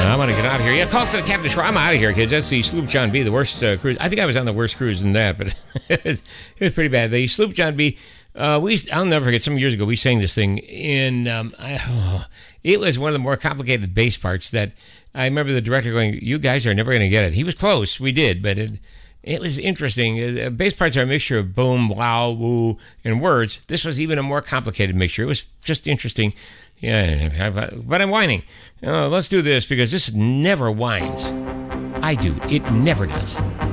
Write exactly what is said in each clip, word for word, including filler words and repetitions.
I'm going to get out of here. Yeah, call to the Captain Shore. I'm out of here, kids. That's the Sloop John B., the worst uh, cruise. I think I was on the worst cruise than that, but it, was, it was pretty bad. The Sloop John B., uh, we, I'll never forget, some years ago, we sang this thing, and um, I, oh, it was one of the more complicated bass parts that I remember the director going, you guys are never going to get it. He was close. We did, but it it was interesting. Uh, bass parts are a mixture of boom, wow, woo, and words. This was even a more complicated mixture. It was just interesting. Yeah, but I'm whining. Oh, let's do this because this never whines. I do. It never does.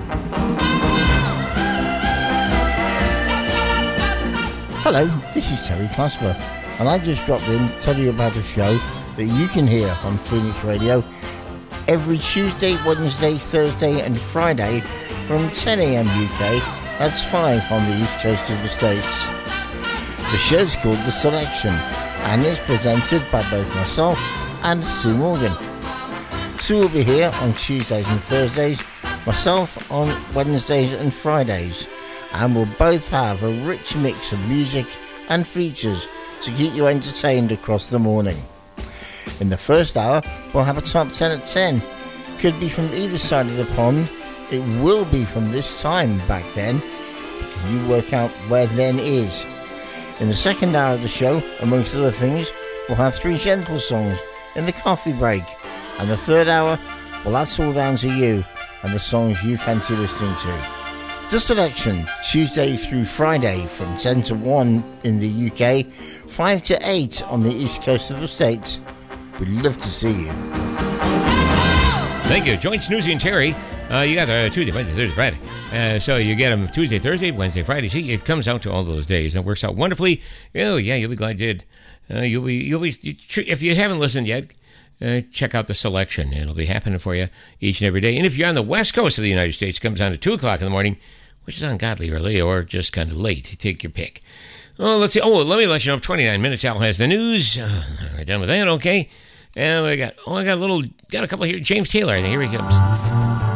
Hello, this is Terry Clasper, and I just dropped in to tell you about a show that you can hear on Phoenix Radio every Tuesday, Wednesday, Thursday and Friday from ten a.m. U K. That's five on the east coast of the States. The show's called The Selection and is presented by both myself and Sue Morgan. Sue will be here on Tuesdays and Thursdays, myself on Wednesdays and Fridays, and we'll both have a rich mix of music and features to keep you entertained across the morning. In the first hour, we'll have a top ten at ten. Could be from either side of the pond. It will be from this time back then. Can you work out where then is? In the second hour of the show, amongst other things, we'll have three gentle songs in the coffee break. And the third hour, well, that's all down to you and the songs you fancy listening to. The Selection, Tuesday through Friday from ten to one in the U K, five to eight on the east coast of the States. We'd love to see you. Thank you. Join Snoozy and Terry. Uh, you got uh, Tuesday, Wednesday, Thursday, Friday. Uh, so you get them Tuesday, Thursday, Wednesday, Friday. See, it comes out to all those days, and it works out wonderfully. Oh, yeah, you'll be glad you did. Uh, you'll be, you'll be. You, if you haven't listened yet, uh, check out The Selection. It'll be happening for you each and every day. And if you're on the west coast of the United States, it comes on at two o'clock in the morning, which is ungodly early or just kind of late. Take your pick. Oh, let's see. Oh, let me let you know. twenty-nine minutes. Al has the news. Uh, we're done with that. Okay. And we got. Oh, I got a little. Got a couple here. James Taylor. I think. Here he comes.